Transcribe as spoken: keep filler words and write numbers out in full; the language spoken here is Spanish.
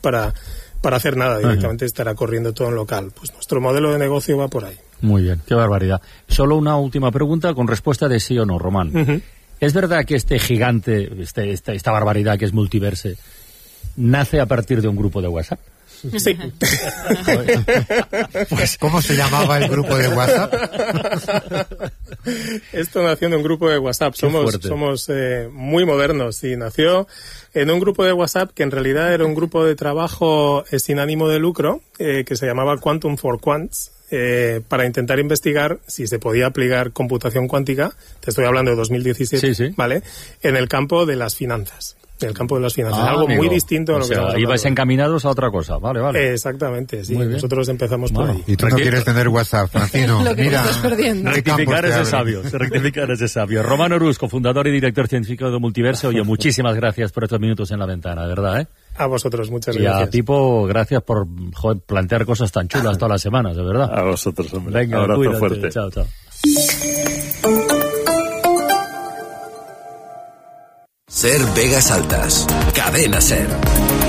para, para hacer nada, directamente uh-huh. estará corriendo todo en local. Pues nuestro modelo de negocio va por ahí. Muy bien, qué barbaridad. Solo una última pregunta con respuesta de sí o no, Román. Uh-huh. ¿Es verdad que este gigante, este, esta, esta barbaridad que es Multiverse, nace a partir de un grupo de WhatsApp? Sí. Pues, ¿cómo se llamaba el grupo de WhatsApp? Esto nació en un grupo de WhatsApp. Qué somos fuerte. somos eh, muy modernos. Sí, nació en un grupo de WhatsApp que en realidad era un grupo de trabajo eh, sin ánimo de lucro, eh, que se llamaba Quantum for Quants, eh, para intentar investigar si se podía aplicar computación cuántica, te estoy hablando de dos mil diecisiete, sí, sí. ¿vale? En el campo de las finanzas. En el campo de las finanzas, ah, algo amigo. muy distinto a lo o sea, que ibais encaminados a otra cosa, vale, vale. Exactamente, sí, nosotros empezamos bueno, por ahí. Y tú no quieres tener WhatsApp, Francino. Lo que mira, estás perdiendo. Rectificar ese sabio, rectificar ese sabio. Román Orús, fundador y director científico de Multiverse. Oye, muchísimas gracias por estos minutos en la ventana, de verdad, ¿eh? A vosotros, muchas y gracias. Y a Pipo, gracias por joder, plantear cosas tan chulas todas las semanas, de verdad. A vosotros, hombre. Venga, abrazo cuídate. fuerte. Chao, chao. Ser Vegas Altas, Cadena Ser.